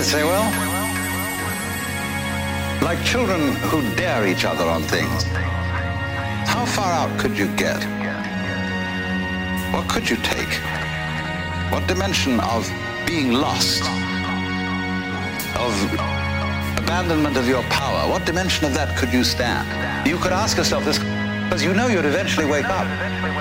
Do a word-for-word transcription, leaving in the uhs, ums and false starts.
say, well, like children who dare each other on things, how far out could you get? What could you take? What dimension of being lost, of abandonment of your power, what dimension of that could you stand? You could ask yourself this, because you know you'd eventually wake up.